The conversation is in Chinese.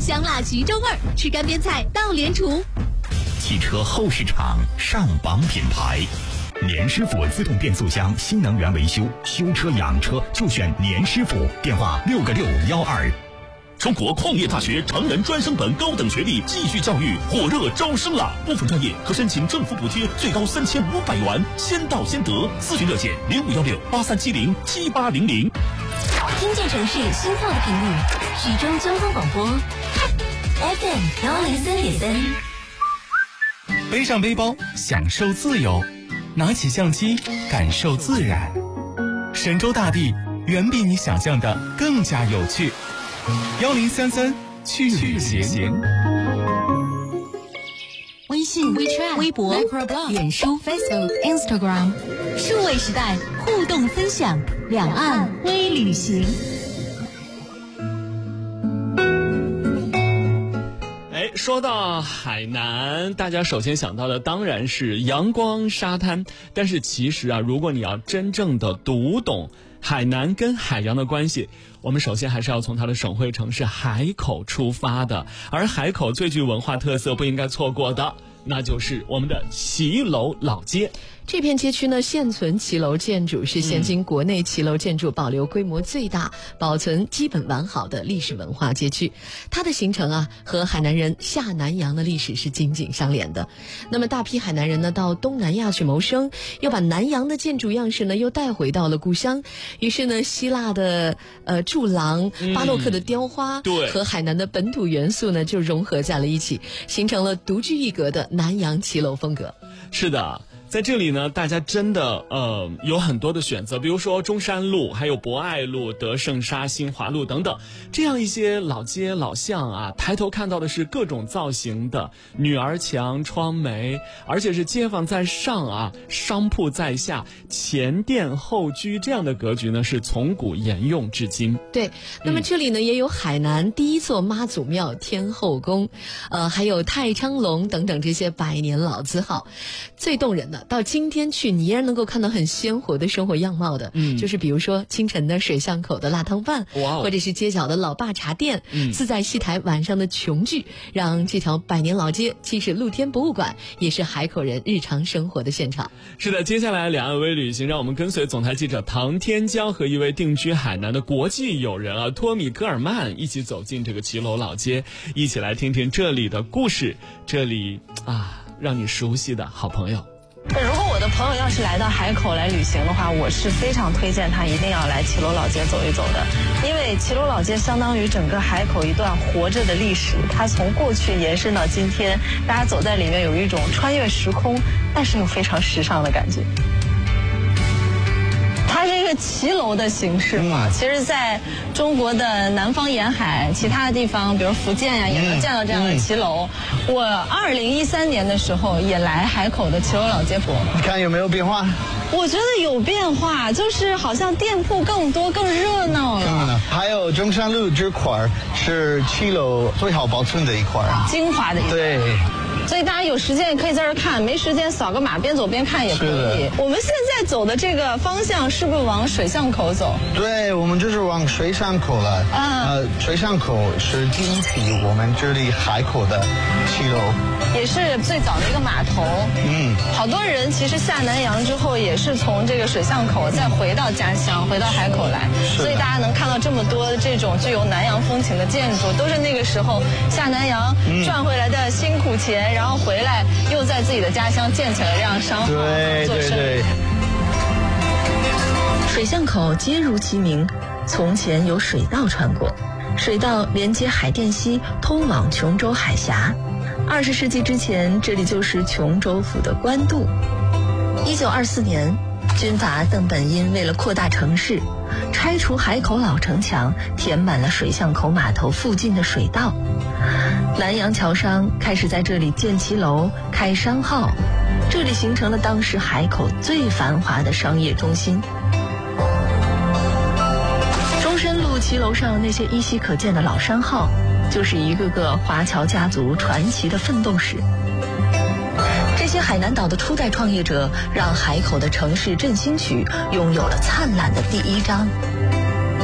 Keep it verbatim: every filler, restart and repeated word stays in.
香辣橘中味，吃干煸菜到连厨。 汽车后市场上榜品牌，年师傅自动变速箱新能源维修，修车养车就选年师傅，电话六个六幺二。 中国矿业大学成人专升本高等学历继续教育火热招生了，部分专业可申请政府补贴，最高三千五百元，先到先得。咨询热线零五幺六八三七零七八零零。 听见城市心跳的频率，徐州交通广播 F M 幺零三点三。 背上背包，享受自由；拿起相机，感受自然。神州大地远比你想象的更加有趣。幺零三三去旅行。 微信、WeChat、微博、脸书、Facebook、Instagram， 数位时代互动分享，两岸微旅行。 哎，说到海南，大家首先想到的当然是阳光沙滩，但是其实啊，如果你要真正的读懂海南跟海洋的关系，我们首先还是要从它的省会城市海口出发的。而海口最具文化特色不应该错过的，那就是我们的骑楼老街。 这片街区呢，现存骑楼建筑，是现今国内骑楼建筑保留规模最大、保存基本完好的历史文化街区。它的形成啊，和海南人下南洋的历史是紧紧相连的。那么大批海南人呢，到东南亚去谋生，又把南洋的建筑样式呢，又带回到了故乡。于是呢，希腊的呃柱廊、巴洛克的雕花，嗯、对，和海南的本土元素呢，就融合在了一起，形成了独具一格的南洋骑楼风格。 是的。在这里呢，大家真的呃有很多的选择，比如说中山路，还有博爱路、德胜沙、新华路等等，这样一些老街老巷啊，抬头看到的是各种造型的女儿墙、窗楣，而且是街坊在上啊，商铺在下，前店后居这样的格局呢，是从古沿用至今。 对，那么这里呢、嗯、也有海南第一座妈祖庙天后宫，呃，还有太昌隆等等这些百年老字号。最动人的，到今天去你依然能够看到很鲜活的生活样貌的，嗯，就是比如说清晨的水巷口的辣汤饭，哇，或者是街角的老爸茶店，嗯，自在戏台晚上的琼剧，让这条百年老街既是露天博物馆，也是海口人日常生活的现场。 是的，接下来两岸微旅行，让我们跟随总台记者唐天骄和一位定居海南的国际友人啊托米戈尔曼一起走进这个骑楼老街，一起来听听这里的故事，这里啊让你熟悉的好朋友。 如果我的朋友要是来到海口来旅行的话，我是非常推荐他一定要来骑楼老街走一走的，因为骑楼老街相当于整个海口一段活着的历史，它从过去延伸到今天，大家走在里面有一种穿越时空，但是又非常时尚的感觉。它是一个骑楼的形式嘛，其实在中国的南方沿海其他的地方，比如福建呀、啊，也能见到这样的骑楼。我二零一三年的时候也来海口的骑楼老街博， 你看有没有变化？ 我觉得有变化，就是好像店铺更多、更热闹了。 更热闹。还有中山路这块是骑楼最好保存的一块， 精华的一块。 对。 所以大家有时间也可以在这儿看，没时间扫个码边走边看也可以。我们现在走的这个方向是不是往水巷口走？ 对，我们就是往水巷口了。啊、呃，水巷口是第一批我们这里海口的骑楼， 也是最早的一个码头。嗯，好多人其实下南洋之后也是从这个水巷口再回到家乡，回到海口来，所以大家能看到这么多这种具有南洋风情的建筑，都是那个时候下南洋赚回来的辛苦钱。嗯，然后回来又在自己的家乡建起了这样商号， 对对对。 水巷口皆如其名，从前有水道穿过，水道连接海淀溪，通往琼州海峡。二十世纪之前，这里就是琼州府的官渡。一九二四年，军阀邓本殷为了扩大城市，拆除海口老城墙，填满了水巷口码头附近的水道。南洋侨商开始在这里建骑楼、开商号，这里形成了当时海口最繁华的商业中心。中山路骑楼上那些依稀可见的老商号，就是一个个华侨家族传奇的奋斗史。这些海南岛的初代创业者，让海口的城市振兴曲拥有了灿烂的第一章。